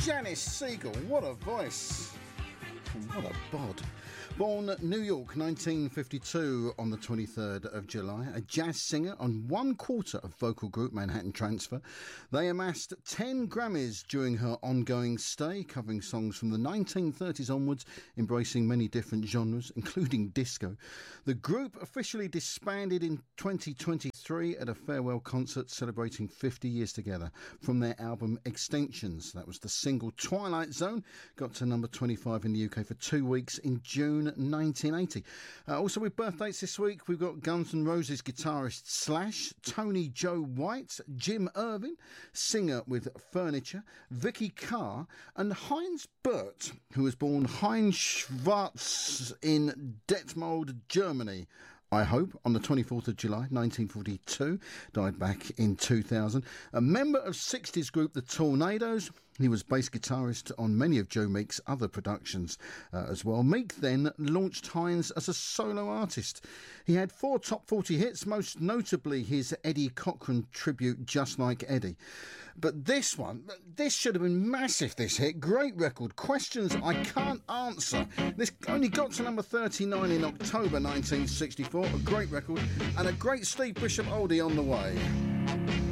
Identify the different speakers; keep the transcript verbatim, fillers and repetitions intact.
Speaker 1: Janice Siegel, what a voice. What a bod. Born New York, nineteen fifty-two, on the twenty-third of July, a jazz singer on one quarter of vocal group Manhattan Transfer. They amassed ten Grammys during her ongoing stay, covering songs from the nineteen thirties onwards, embracing many different genres, including disco. The group officially disbanded in twenty twenty-three at a farewell concert celebrating fifty years together. From their album Extensions, that was the single Twilight Zone, got to number twenty-five in the U K for two weeks in June nineteen eighty. Uh, also with birthdays this week, we've got Guns N' Roses guitarist Slash, Tony Joe White, Jim Irvin, singer with Furniture, Vicky Carr, and Heinz Bert, who was born Heinz Schwarz in Detmold, Germany. I hope, on the twenty-fourth of July, nineteen forty-two, died back in two thousand. A member of sixties group The Tornadoes, he was bass guitarist on many of Joe Meek's other productions uh, as well. Meek then launched Heinz as a solo artist. He had four top forty hits, most notably his Eddie Cochran tribute, Just Like Eddie. But this one, this should have been massive, this hit. Great record. Questions I Can't Answer. This only got to number thirty-nine in October nineteen sixty-four. A great record and a great Steve Bishop oldie on the way.